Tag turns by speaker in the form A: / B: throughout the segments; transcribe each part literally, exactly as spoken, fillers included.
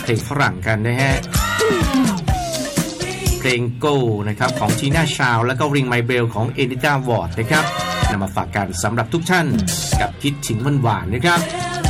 A: เพลงฝรั่งกันนะฮะเพลง Go นะครับของทีน่าชาวและก็ Ring My Bell ของเอนิต้าวอร์ดนะครับนำมาฝากกันสำหรับทุกท่านกับคิดถึงหวานๆนะครับ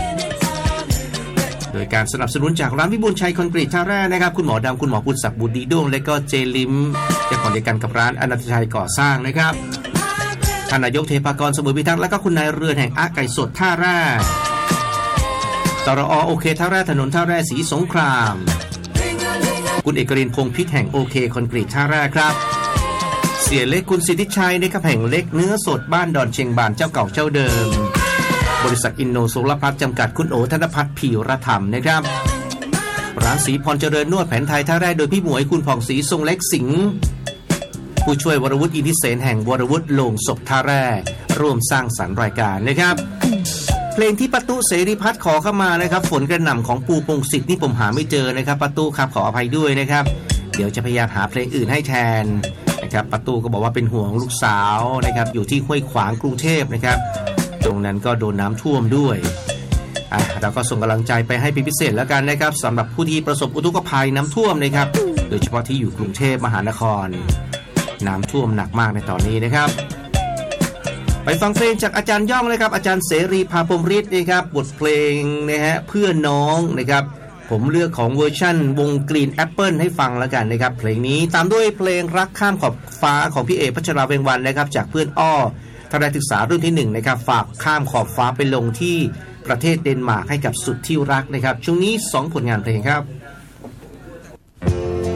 A: โดยการสนับสนุนจากร้านวิบูลย์ชัยคอนกรีตท่าแร่นะครับคุณหมอดำคุณหมอปุณศักดิ์บุตรดีด้งและก็เจลิมจะขอเดียวกันกับร้านอนันตชัยก่อสร้างนะครับท่านนายกเทพากรเสมอพิทักษ์และก็คุณนายเรือนแห่งอาไก่สดท่าแร่ตรอโอเคท่าแร่ถนนท่าแร่ศรีสงครามคุณเอกรินพงษ์พิษแห่งโอเคคอนกรีตท่าแร่ครับเสียเล็กคุณสิทธิชัยนะครับแห่งเล็กเนื้อสดบ้านดอนเชียงบานเจ้าเก่าเจ้าเดิมบริษัทอินโนโซลาร์พลัสจำกัดคุณโอธนพัฒน์ผิวระธรรมนะครับร้านสีพรเจริญนวดแผนไทยท่าแร่โดยพี่หมวยคุณผ่องศรีทรงเล็กสิงห์ผู้ช่วยวรวุฒิอินทิเสนแห่งวรวุฒิโลงศพท่าแร่ร่วมสร้างสรรค์รายการนะครับเพลงที่ประตูเสรีพัฒน์ขอเข้ามานะครับฝนกระหน่ำของปูพงษ์สิทธิ์นี่ผมหาไม่เจอนะครับประตูครับขออภัยด้วยนะครับเดี๋ยวจะพยายามหาเพลงอื่นให้แทนนะครับประตูก็บอกว่าเป็นห่วงลูกสาวนะครับอยู่ที่ห้วยขวางกรุงเทพนะครับตรงนั้นก็โดนน้ำท่วมด้วยอ่ะเราก็ส่งกำลังใจไปให้เป็นพิเศษแล้วกันนะครับสำหรับผู้ที่ประสบอุทกภัยน้ำท่วมนะครับโดยเฉพาะที่อยู่กรุงเทพมหานครน้ำท่วมหนักมากในตอนนี้นะครับไปฟังเพลงจากอาจารย์ย่องเลยครับอาจารย์เสรีพาพรหมฤทธิ์นะครับบทเพลงนะฮะเพื่อนน้องนะครับผมเลือกของเวอร์ชั่นวง Green Apple ให้ฟังแล้วกันนะครับเพลงนี้ตามด้วยเพลงรักข้ามขอบฟ้าของพี่เอพัชราเวงวันนะครับจากเพื่อนอ้อทัศนศึกษารุ่นที่หนึ่งนะครับฝากข้ามขอบฟ้าไปลงที่ประเทศเดนมาร์กให้กับสุดที่รักนะครับช่วงนี้สองผลงานเพลงครับ